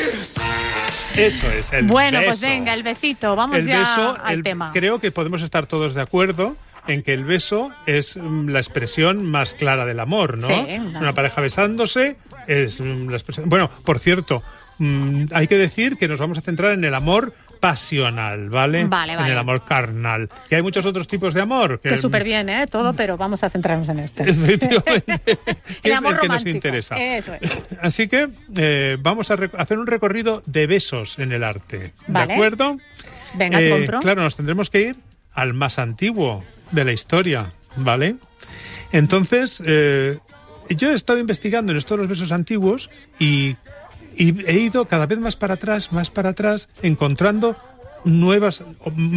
Eso es, el Bueno, beso. pues venga, el besito. Vamos El ya beso, al tema. Creo que podemos estar todos de acuerdo en que el beso es la expresión más clara del amor, ¿no? Sí, Una pareja besándose es la expresión... Bueno, por cierto, hay que decir que nos vamos a centrar en el amor pasional, ¿vale? Vale. En el amor carnal. Que hay muchos otros tipos de amor. Que súper bien, todo, pero vamos a centrarnos en este. Efectivamente. Que El es amor el que nos romántico. interesa. Eso es. Así que vamos a hacer un recorrido de besos en el arte. Vale. ¿De acuerdo? Venga, te compro. Claro, nos tendremos que ir al más antiguo de la historia, ¿vale? Entonces, yo he estado investigando en estos los besos antiguos y he ido cada vez más para atrás, encontrando nuevas